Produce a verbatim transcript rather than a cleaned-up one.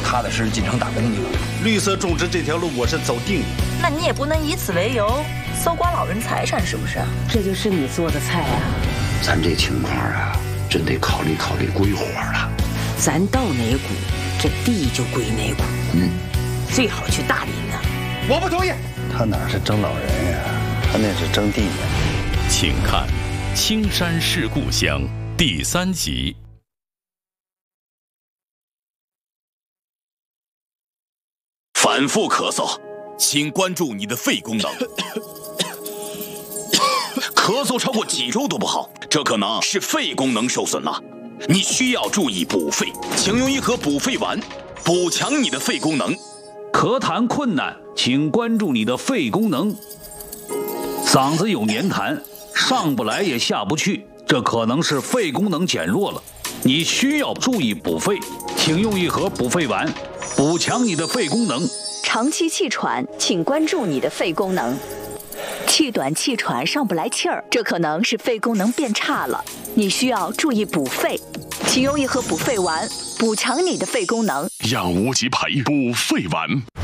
踏踏实实进城打工去了。 绿色种植这条路我是走定了。 那你也不能以此为由搜刮老人财产，是不是？ 这就是你做的菜啊！ 咱这情况啊，真得考虑考虑归伙了。 咱到哪股，这地就归哪股。 嗯， 最好去大林呢。 我不同意。 他哪是争老人呀、啊，他那是争地呀。 请看《青山是故乡》第三集。 反复咳嗽，请关注你的肺功能。咳嗽超过几周都不好，这可能是肺功能受损了。你需要注意补肺，请用一盒补肺丸，补强你的肺功能。 咳痰困难，请关注你的肺功能。嗓子有黏痰，上不来也下不去，这可能是肺功能减弱了。你需要注意补肺，请用一盒补肺丸，补强你的肺功能。 长期气喘，请关注你的肺功能。气短气喘上不来气儿，这可能是肺功能变差了，你需要注意补肺，请用一盒补肺丸，补强你的肺功能。 养无极培补肺丸。